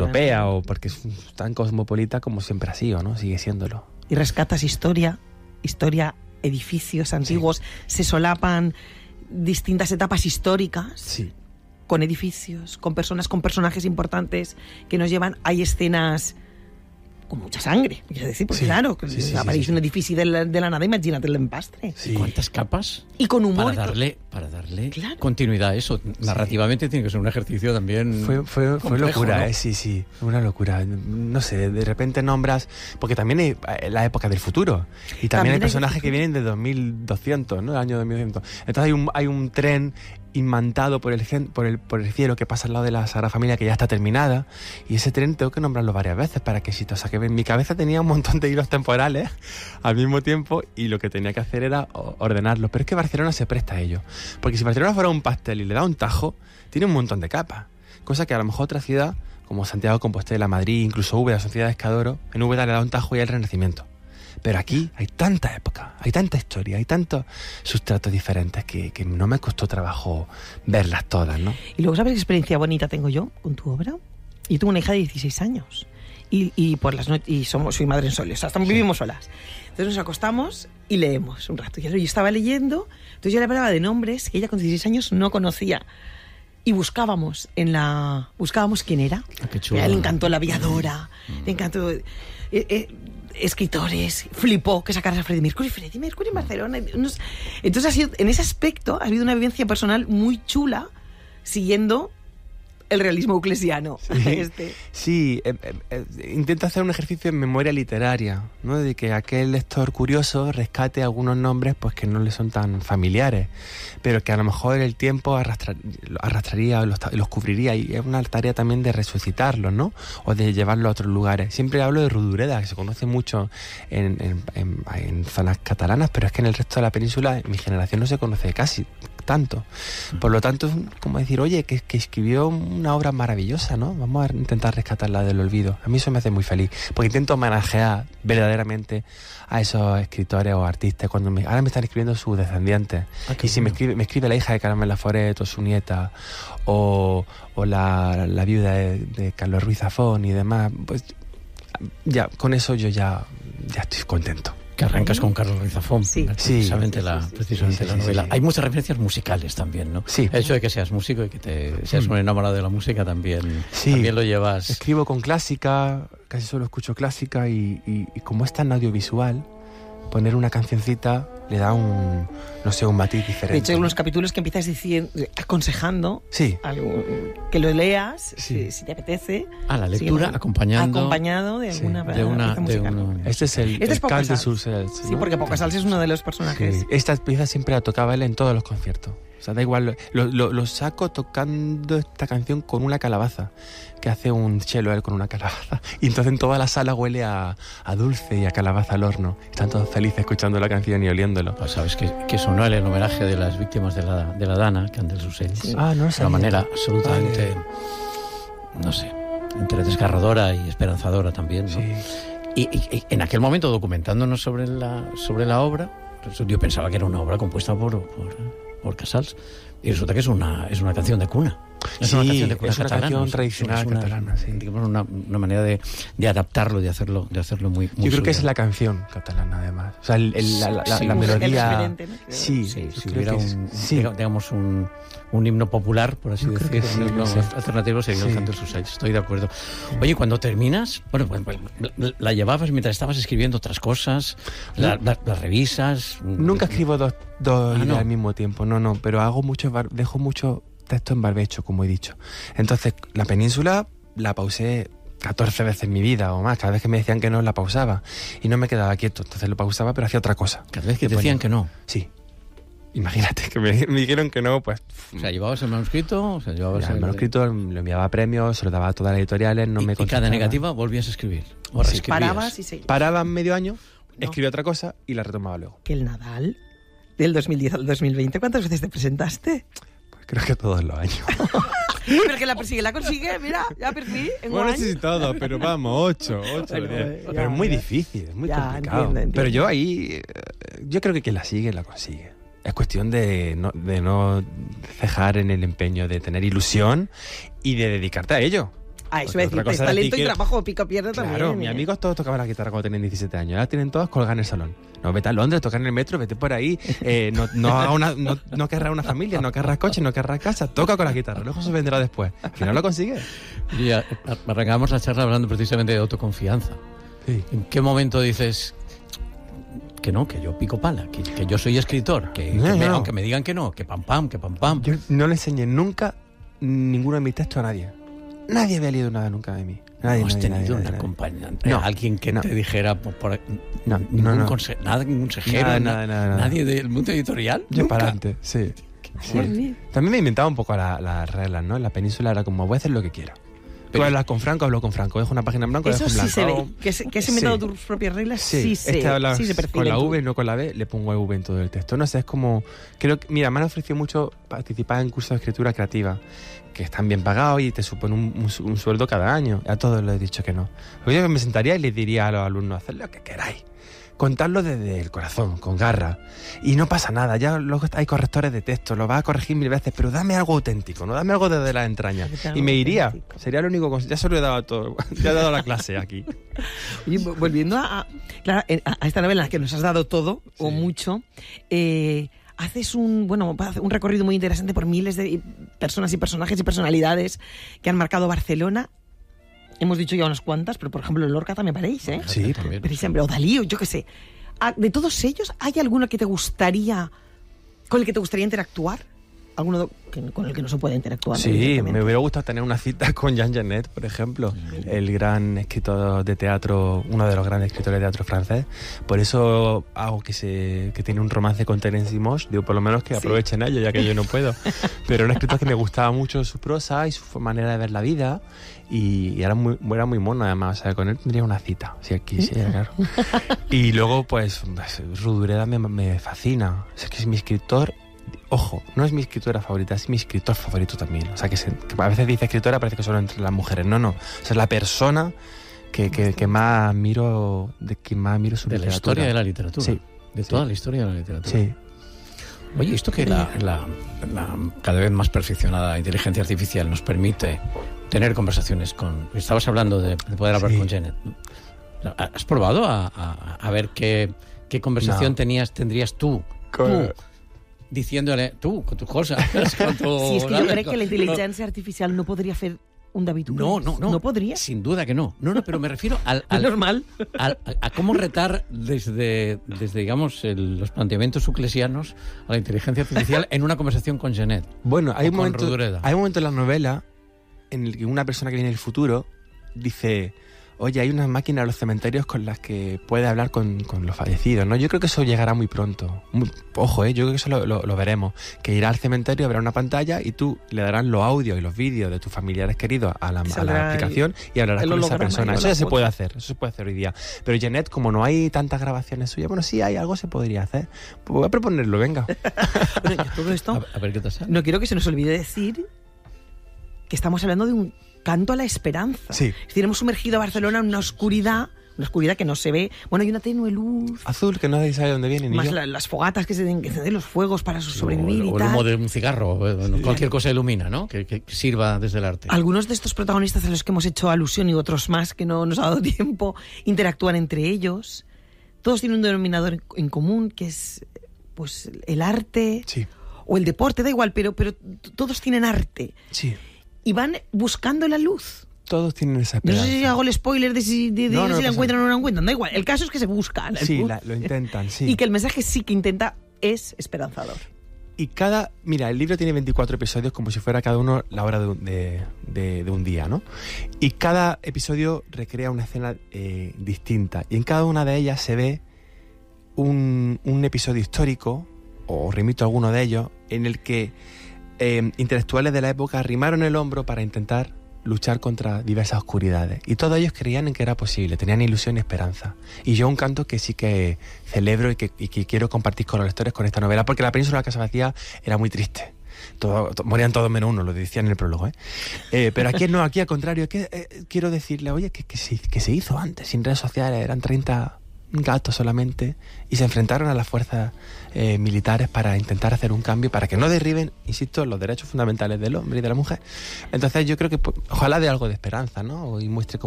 europea o porque es tan cosmopolita como siempre ha sido, ¿no? Sigue siéndolo. Y rescatas historia, edificios antiguos, se solapan distintas etapas históricas. Sí. Con edificios, con personas, con personajes importantes que nos llevan. Hay escenas con mucha sangre, quiero decir, porque claro, aparece un edificio de la nada, imagínate el empastre. Sí. ¿Cuántas capas? Y con humor. Para darle continuidad a eso. Narrativamente tiene que ser un ejercicio también. Fue complejo, locura, ¿no? Sí, una locura. No sé, de repente nombras, porque también hay la época del futuro y también hay personajes que vienen de 2200, ¿no? El año 2200. Entonces hay un tren inmantado por el cielo que pasa al lado de la Sagrada Familia, que ya está terminada, y ese tren tengo que nombrarlo varias veces para que exista. O sea, que en mi cabeza tenía un montón de hilos temporales al mismo tiempo y lo que tenía que hacer era ordenarlos. Pero es que Barcelona se presta a ello, porque si Barcelona fuera un pastel y le da un tajo, tiene un montón de capas, cosa que a lo mejor otra ciudad como Santiago de Compostela, Madrid, incluso Úbeda, son ciudades que adoro, en Úbeda le da un tajo y el Renacimiento. Pero aquí hay tanta época, hay tanta historia, hay tantos sustratos diferentes que no me costó trabajo verlas todas, ¿no? Y luego, ¿sabes qué experiencia bonita tengo yo con tu obra? Yo tengo una hija de 16 años y por las noches soy madre en soles, o sea, vivimos solas. Entonces nos acostamos y leemos un rato. Yo estaba leyendo, entonces yo le hablaba de nombres que ella con 16 años no conocía. Y buscábamos quién era. Qué chulo. Le encantó La Aviadora, le encantó escritores, flipó que sacaras a Freddie Mercury en Barcelona. Entonces ha sido, en ese aspecto ha habido una vivencia personal muy chula siguiendo el realismo euclesiano. Sí, intento hacer un ejercicio en memoria literaria, ¿no? De que aquel lector curioso rescate algunos nombres pues que no le son tan familiares, pero que a lo mejor el tiempo arrastraría, los cubriría, y es una tarea también de resucitarlos, ¿no? O de llevarlos a otros lugares. Siempre hablo de Rodoreda, que se conoce mucho en zonas catalanas, pero es que en el resto de la península, en mi generación, no se conoce casi tanto. Por lo tanto, es como decir, oye, que escribió una obra maravillosa, ¿no? Vamos a intentar rescatarla del olvido. A mí eso me hace muy feliz, porque intento homenajear verdaderamente a esos escritores o artistas. Ahora me están escribiendo sus descendientes. Y si me escribe la hija de Carmen Laforet o su nieta, o la viuda de Carlos Ruiz Zafón y demás, pues ya, con eso yo ya estoy contento. Que arrancas con Carlos Ruiz Zafón, precisamente la novela. Sí. Hay muchas referencias musicales también, ¿no? Sí. El hecho de que seas músico y que seas un enamorado de la música también lo llevas. Escribo con clásica, casi solo escucho clásica y como es tan audiovisual, poner una cancioncita le da un matiz diferente. De hecho, hay unos capítulos que empiezas aconsejando algo, que lo leas, si te apetece. La lectura acompañado de alguna musical. Este es el Cant de Surcels. Sí, porque Pocasals es uno de los personajes. Sí. Esta pieza siempre la tocaba él en todos los conciertos. O sea, da igual, lo saco tocando esta canción con una calabaza, que hace un cello él con una calabaza. Y entonces en toda la sala huele a dulce y a calabaza al horno. Están todos felices escuchando la canción y oliéndolo. Pues sabes que sonó el homenaje de las víctimas de la Dana, Cant dels Ocells. Sí. No de una manera absolutamente, no sé, entre desgarradora y esperanzadora también, ¿no? Sí. Y en aquel momento, documentándonos sobre la obra, yo pensaba que era una obra compuesta por Casals, y resulta que es una canción de cuna. Es una canción tradicional catalana. Digamos, una manera de adaptarlo, de hacerlo muy yo creo que es la canción catalana, además. O sea, la melodía. Si hubiera digamos un himno popular, por así decir, un himno alternativo, sería el Cant dels Ocells. Estoy de acuerdo. Oye, cuando terminas, pues, la llevabas mientras estabas escribiendo otras cosas, las revisas. Nunca escribo dos ideas al mismo tiempo, no, pero dejo mucho texto en barbecho, como he dicho. Entonces, la península la pausé 14 veces en mi vida o más. Cada vez que me decían que no, la pausaba. Y no me quedaba quieto. Entonces lo pausaba, pero hacía otra cosa. ¿Cada vez que te decían que no? Sí. Imagínate que me dijeron que no, pues... O sea, ¿llevabas el manuscrito? El manuscrito lo enviaba a premios, se lo daba a todas las editoriales, no me contestaba. ¿Y cada negativa volvías a escribir? ¿O reescribías? Parabas y seguías. Paraba medio año, escribía otra cosa y la retomaba luego. ¿Que el Nadal del 2010 al 2020 cuántas veces te presentaste? Creo que todos los años. Pero que la persigue, la consigue, mira, ya perdí. Bueno, no sé si todo, pero vamos, 8 pero es muy difícil, es muy complicado. Entiendo. Pero yo creo que quien la sigue, la consigue. Es cuestión de no cejar en el empeño de tener ilusión y de dedicarte a ello. eso es decir, talento y trabajo pica-piedra también. Claro, mis amigos todos tocaban la guitarra cuando tenían 17 años. Ahora tienen todas colgadas en el salón. No, vete a Londres, toca en el metro, vete por ahí. No querrás una familia, no querrás coche, no querrás casa. Toca con la guitarra, luego se vendrá después. Al final lo consigues. Y arrancamos la charla hablando precisamente de autoconfianza. Sí. ¿En qué momento dices que no, que yo pico pala, que yo soy escritor, aunque me digan que no, que pam pam? Yo no le enseñé nunca ninguno de mis textos a nadie. Nadie había leído nada nunca de mí. Nadie, ¿no has tenido un acompañante? Alguien que te dijera ningún consejero, nadie del mundo editorial. Yo para adelante, sí. También me inventaba un poco las reglas, ¿no? En la península era como, voy a hacer lo que quiera. Tú hablas con Franco, hablo con Franco. Dejo una página en blanco, dejo en blanco. Eso sí se ve. Que has inventado tus propias reglas, sí se percibe. Con la V, no con la B, le pongo V en todo el texto. No sé, es como... Creo que, mira, me han ofrecido mucho participar en cursos de escritura creativa, que están bien pagados y te supone un sueldo cada año. A todos les he dicho que no. Yo me sentaría y les diría a los alumnos, haced lo que queráis. Contarlo desde el corazón, con garra. Y no pasa nada, ya luego hay correctores de texto, lo vas a corregir 1000 veces, pero dame algo auténtico, ¿no? Dame algo desde las entrañas. Y me iría. Sería lo único... Ya se lo he dado a todo. Ya he dado la clase aquí. Oye, volviendo a esta novela en la que nos has dado todo, o mucho, haces un recorrido muy interesante por miles de personas y personajes y personalidades que han marcado Barcelona. Hemos dicho ya unas cuantas, pero por ejemplo Lorca también paréis, ¿eh? Sí, también. O Dalí, yo qué sé. De todos ellos, ¿hay alguno que te gustaría, con el que te gustaría interactuar? ¿Alguno con el que no se puede interactuar? Sí, me hubiera gustado tener una cita con Jean Genet, por ejemplo, el gran escritor de teatro, uno de los grandes escritores de teatro francés. Por eso hago que tiene un romance con Terence Dimos, digo, por lo menos que aprovechen ellos, ya que yo no puedo. Pero era un escritor que me gustaba mucho su prosa y su manera de ver la vida, y era muy mono además, o sea, con él tendría una cita, si él quisiera, claro. Y luego, pues, Rodoreda me fascina, es que es mi escritor. Ojo, no es mi escritora favorita, es mi escritor favorito también. O sea, que a veces dice escritora, parece que solo entre las mujeres. No. O sea, es la persona que más admiro, su literatura. De la historia de la literatura. Sí. De toda la historia de la literatura. Sí. Oye, esto que la cada vez más perfeccionada inteligencia artificial nos permite tener conversaciones con... Estabas hablando de poder hablar con Genet. ¿Has probado a ver qué conversación tendrías tú? Diciéndole, tú, con tus cosas. Si es que yo creo que la inteligencia artificial no podría hacer un David Urbán. No. ¿No podría? Sin duda que no. No, pero me refiero al normal. A cómo retar desde digamos, los planteamientos suclesianos a la inteligencia artificial en una conversación con Genet. Bueno, hay un momento en la novela en el que una persona que viene del futuro dice... Oye, hay unas máquinas en los cementerios con las que puede hablar con los fallecidos, ¿no? Yo creo que eso llegará muy pronto. Ojo, yo creo que eso lo veremos. Que irá al cementerio, habrá una pantalla y tú le darás los audios y los vídeos de tus familiares queridos a la aplicación y hablarás con esa persona. Eso ya se puede hacer, hoy día. Pero Genet, como no hay tantas grabaciones suyas, bueno, sí hay algo se podría hacer. Pues voy a proponerlo, venga. Bueno, todo esto, a ver qué te sale. No quiero que se nos olvide decir que estamos hablando de un canto a la esperanza. Sí. Es decir, hemos sumergido a Barcelona en una oscuridad que no se ve. Bueno, hay una tenue luz azul que nadie sabe dónde viene. Más las fogatas que se den los fuegos para sobrevivir y tal. O el humo de un cigarro, cualquier cosa ilumina, ¿no? Que sirva desde el arte. Algunos de estos protagonistas a los que hemos hecho alusión y otros más que no nos ha dado tiempo interactúan entre ellos. Todos tienen un denominador en común que es pues el arte o el deporte, da igual, pero todos tienen arte. Sí. Y van buscando la luz. Todos tienen esa esperanza. No sé si hago el spoiler de si la encuentran o no la encuentran. Da igual. El caso es que se buscan. Sí, lo intentan, sí. Y que el mensaje sí que intenta es esperanzador. Y mira, el libro tiene 24 episodios como si fuera cada uno la hora de un día, ¿no? Y cada episodio recrea una escena distinta. Y en cada una de ellas se ve un episodio histórico, o remito a alguno de ellos, en el que intelectuales de la época arrimaron el hombro para intentar luchar contra diversas oscuridades. Y todos ellos creían en que era posible, tenían ilusión y esperanza. Y yo un canto que sí que celebro y que quiero compartir con los lectores con esta novela, porque La península de la casa vacía era muy triste. Morían todos menos uno, lo decían en el prólogo, pero aquí no, aquí al contrario, quiero decirle, oye, que se hizo antes, sin redes sociales, eran 30 gato solamente, y se enfrentaron a las fuerzas militares para intentar hacer un cambio, para que no derriben, insisto, los derechos fundamentales del hombre y de la mujer. Entonces yo creo que ojalá dé algo de esperanza, ¿no? Y muestre